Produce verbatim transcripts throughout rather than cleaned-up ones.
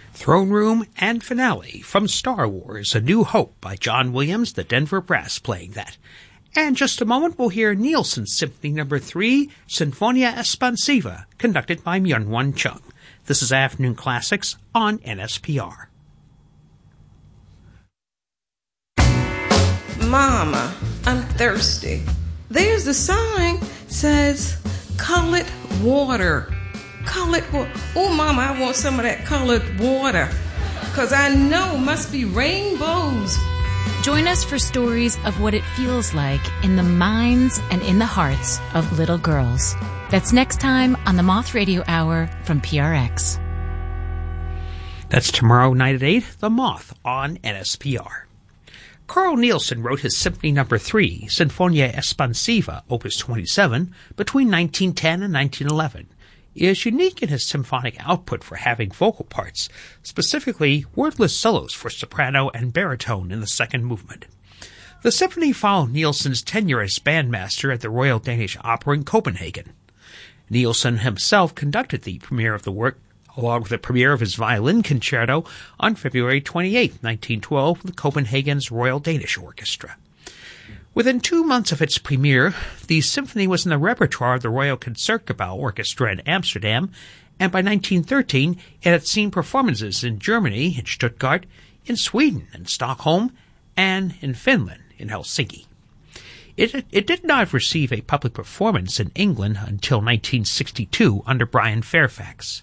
Throne Room and Finale from Star Wars: A New Hope by John Williams, the Denver Brass playing that. And just a moment, we'll hear Nielsen's Symphony Number three, Sinfonia Espansiva, conducted by Myung-Whun Chung. This is Afternoon Classics on N S P R. Mama, I'm thirsty. There's a sign says colored water. Colored water. Oh, Mama, I want some of that colored water. Because I know it must be rainbows. Join us for stories of what it feels like in the minds and in the hearts of little girls. That's next time on the Moth Radio Hour from P R X. That's tomorrow night at eight, The Moth on N S P R. Carl Nielsen wrote his Symphony Number three, Sinfonia Espansiva, Opus twenty-seven, between nineteen ten and nineteen eleven. He is unique in his symphonic output for having vocal parts, specifically wordless solos for soprano and baritone in the second movement. The symphony followed Nielsen's tenure as bandmaster at the Royal Danish Opera in Copenhagen. Nielsen himself conducted the premiere of the work, along with the premiere of his violin concerto on February twenty-eighth, nineteen twelve, with Copenhagen's Royal Danish Orchestra. Within two months of its premiere, the symphony was in the repertoire of the Royal Concertgebouw Orchestra in Amsterdam, and by nineteen thirteen it had seen performances in Germany, in Stuttgart, in Sweden, in Stockholm, and in Finland, in Helsinki. It, it did not receive a public performance in England until nineteen sixty-two under Brian Fairfax.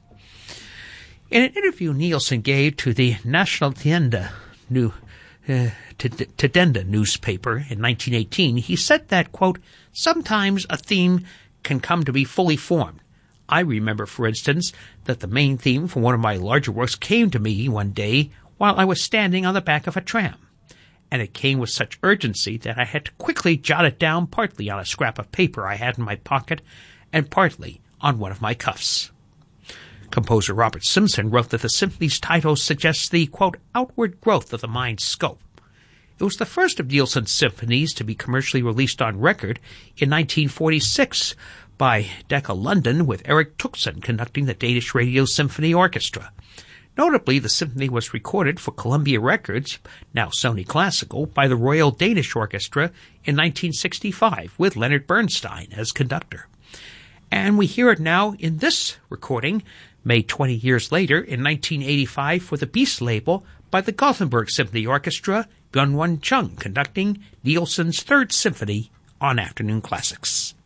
In an interview Nielsen gave to the National Tienda New Uh, Tidenda newspaper in nineteen eighteen, he said that, quote, sometimes a theme can come to be fully formed. I remember, for instance, that the main theme for one of my larger works came to me one day while I was standing on the back of a tram, and it came with such urgency that I had to quickly jot it down partly on a scrap of paper I had in my pocket and partly on one of my cuffs. Composer Robert Simpson wrote that the symphony's title suggests the, quote, outward growth of the mind's scope. It was the first of Nielsen's symphonies to be commercially released on record in nineteen forty-six by Decca London, with Eric Tuxen conducting the Danish Radio Symphony Orchestra. Notably, the symphony was recorded for Columbia Records, now Sony Classical, by the Royal Danish Orchestra in nineteen sixty-five, with Leonard Bernstein as conductor. And we hear it now in this recording, made twenty years later in nineteen eighty-five for the Beast label by the Gothenburg Symphony Orchestra, Myung-Whun Chung conducting Nielsen's Third Symphony on Afternoon Classics.